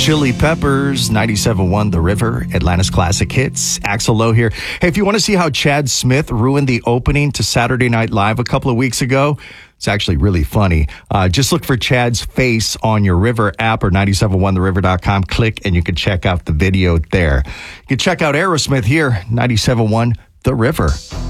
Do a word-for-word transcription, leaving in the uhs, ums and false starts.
Chili Peppers, ninety-seven point one The River, Atlanta's classic hits. Axl Lowe here. Hey, if you want to see how Chad Smith ruined the opening to Saturday Night Live a couple of weeks ago, it's actually really funny. Uh, just look for Chad's face on your River app or nine seven one the river dot com. Click and you can check out the video there. You can check out Aerosmith here, ninety-seven point one The River.